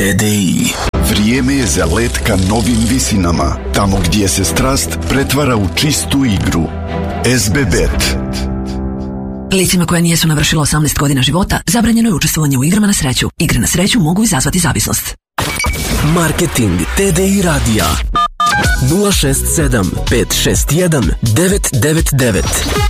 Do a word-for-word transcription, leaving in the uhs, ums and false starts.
T D I. Vrijeme je za let ka novim visinama, tamo gdje se strast pretvara u čistu igru. S B Bet. Licima koja nijesu navršila osamnaest godina života zabranjeno je učestvovanje u igrama na sreću. Igre na sreću mogu izazvati zavisnost. Marketing T D I radija nula šest sedam pet šest jedan devet devet devet.